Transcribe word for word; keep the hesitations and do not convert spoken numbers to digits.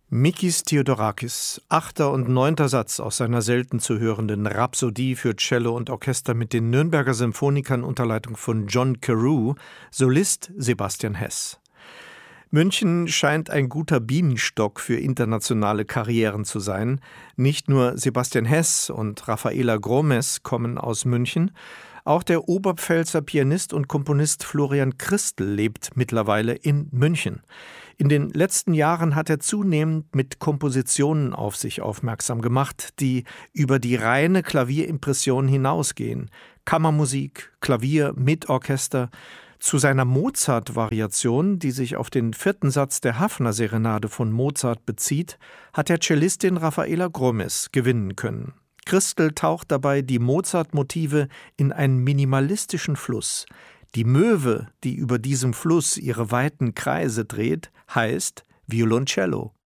Mikis Theodorakis, achter und neunter Satz aus seiner selten zu hörenden Rhapsodie für Cello und Orchester mit den Nürnberger Symphonikern unter Leitung von John Carew, Solist Sebastian Hess. München scheint ein guter Bienenstock für internationale Karrieren zu sein. Nicht nur Sebastian Hess und Rafaela Gromes kommen aus München, auch der Oberpfälzer Pianist und Komponist Florian Christl lebt mittlerweile in München. In den letzten Jahren hat er zunehmend mit Kompositionen auf sich aufmerksam gemacht, die über die reine Klavierimpression hinausgehen. Kammermusik, Klavier mit Orchester. Zu seiner Mozart-Variation, die sich auf den vierten Satz der Haffner-Serenade von Mozart bezieht, hat der Cellistin Rafaela Gromes gewinnen können. Christl taucht dabei die Mozart-Motive in einen minimalistischen Fluss. Die Möwe, die über diesem Fluss ihre weiten Kreise dreht, heißt Violoncello.